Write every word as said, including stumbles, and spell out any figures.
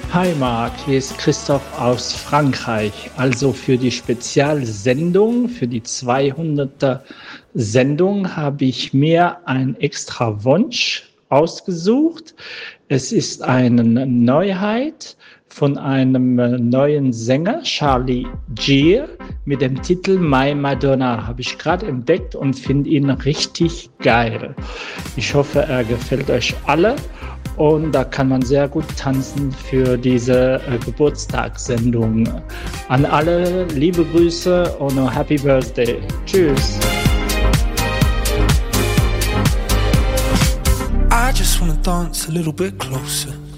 Hi Marc, hier ist Christoph aus Frankreich. Also für die Spezialsendung, für die zweihundertste Sendung habe ich mir einen extra Wunsch ausgesucht. Es ist eine Neuheit von einem neuen Sänger, Charlie Gier, mit dem Titel My Madonna. Habe ich gerade entdeckt und finde ihn richtig geil. Ich hoffe, er gefällt euch alle. Und da kann man sehr gut tanzen für diese äh, Geburtstagssendung. An alle liebe Grüße und noch Happy Birthday. Tschüss. I just wanna dance a little bit closer.